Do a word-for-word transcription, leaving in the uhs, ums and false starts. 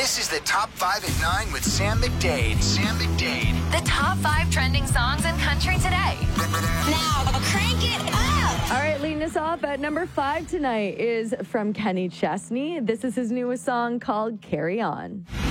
This is the Top five at nine with Sam McDade. Sam McDade. The top five trending songs in country today. Now, crank it up! All right, leading us off at number five tonight is from Kenny Chesney. This is his newest song called Carry On.